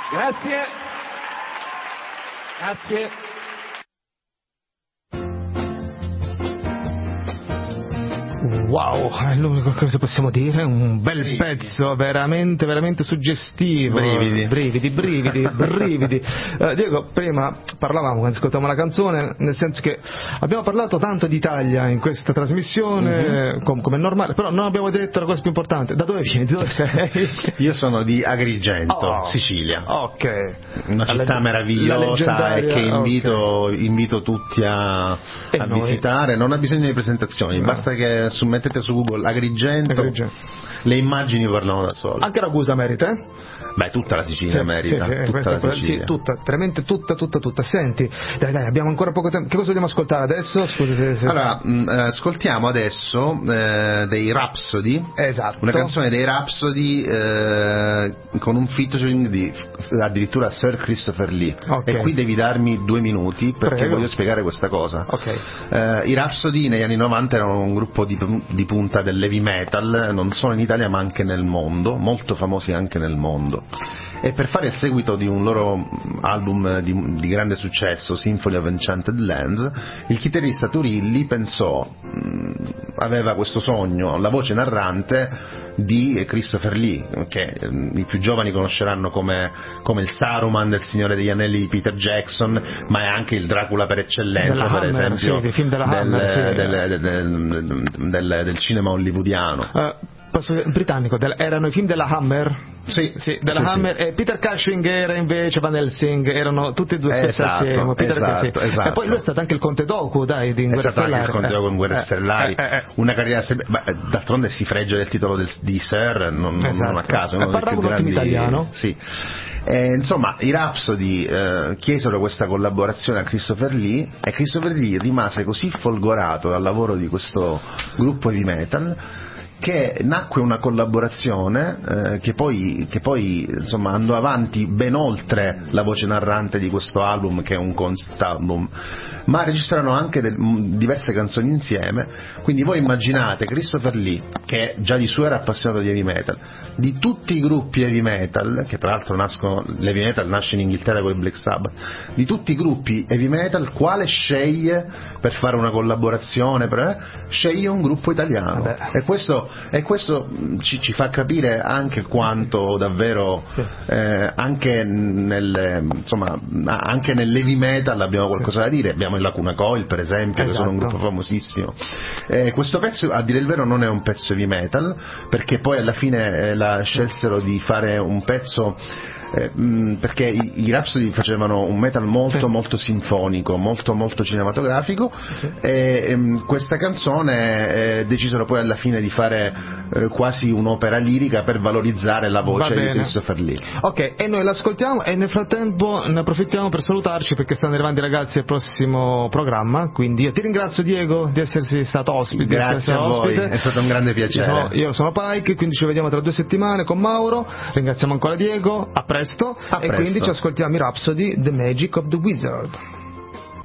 Grazie. Grazie. Wow, è l'unico che possiamo dire, un bel pezzo, veramente, veramente suggestivo. Brividi. Diego, prima parlavamo quando ascoltavamo la canzone, nel senso che abbiamo parlato tanto di Italia in questa trasmissione, come è normale, però non abbiamo detto la cosa più importante. Da dove vieni? Di dove sei? Io sono di Agrigento, Sicilia. Ok. Una città meravigliosa e che invito tutti a visitare. Non ha bisogno di presentazioni, basta che mettete su Google Agrigento. Le immagini parlano da sole. Anche Ragusa merita, Beh, tutta la Sicilia merita. Tutta la Sicilia. Sì, tutta, veramente tutta. Senti, dai, abbiamo ancora poco tempo. Che cosa dobbiamo ascoltare adesso? Scusate se... Allora, ascoltiamo adesso dei Rhapsody. Esatto. Una canzone dei Rhapsody con un featuring di addirittura Sir Christopher Lee. Okay. E qui devi darmi 2 minuti perché Prego. voglio spiegare questa cosa. Okay. I Rhapsody negli anni 90 erano un gruppo di punta dell'heavy metal, non solo in Italia ma anche nel mondo, molto famosi anche nel mondo. E per fare il seguito di un loro album di grande successo, Symphony of Enchanted Lands, il chitarrista Turilli aveva questo sogno, la voce narrante di Christopher Lee, che i più giovani conosceranno come il Saruman del Signore degli Anelli di Peter Jackson, ma è anche il Dracula per eccellenza, per esempio, sì, film della Hammer, del cinema hollywoodiano. Britannico, erano i film della Hammer? Sì, della Hammer. E Peter Cushing era invece Van Helsing, erano tutti e due spesso assieme. Esatto. E poi lui è stato anche il Conte Doku, dai, di Guerre Stellari. Anche il Conte Doku in Guerre Stellari. Una carriera d'altronde si freggia del titolo di Sir, non a caso. Parlava un ottimo italiano. Sì. Insomma, i Rhapsody chiesero questa collaborazione a Christopher Lee e Christopher Lee rimase così folgorato dal lavoro di questo gruppo heavy metal che nacque una collaborazione che poi insomma andò avanti ben oltre la voce narrante di questo album, che è un concept album, ma registrarono anche diverse canzoni insieme. Quindi voi immaginate Christopher Lee, che già di suo era appassionato di heavy metal, di tutti i gruppi heavy metal, che tra l'altro l'heavy metal nasce in Inghilterra con i Black Sabbath, di tutti i gruppi heavy metal, quale sceglie per fare una collaborazione? Sceglie un gruppo italiano. E questo ci fa capire anche quanto davvero anche nell'heavy metal abbiamo qualcosa da dire. Abbiamo il Lacuna Coil, per esempio, che sono un gruppo famosissimo. Questo pezzo, a dire il vero, non è un pezzo heavy metal, perché poi alla fine scelsero di fare un pezzo perché i Rhapsody facevano un metal molto sinfonico, molto cinematografico, e questa canzone decisero poi alla fine di fare quasi un'opera lirica per valorizzare la voce di Christopher Lee. Ok, e noi l'ascoltiamo e nel frattempo ne approfittiamo per salutarci, perché stanno arrivando i ragazzi al prossimo programma. Quindi io ti ringrazio, Diego, di essersi stato ospite. Grazie a voi, è stato un grande piacere. Io sono Pike, quindi ci vediamo tra 2 settimane con Mauro. Ringraziamo ancora Diego, a presto. E quindi ci ascoltiamo i Rhapsody, The Magic of the Wizard.